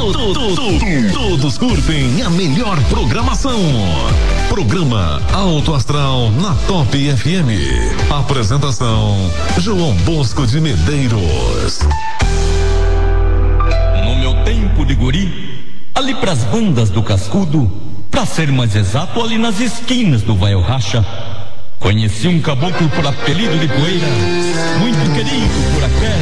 Todos curtem a melhor programação. Programa Alto Astral na Top FM. Apresentação João Bosco de Medeiros. No meu tempo de guri, ali pras bandas do Cascudo, pra ser mais exato, ali nas esquinas do Vai o Racha, conheci um caboclo por apelido de Poeira, muito querido por aquela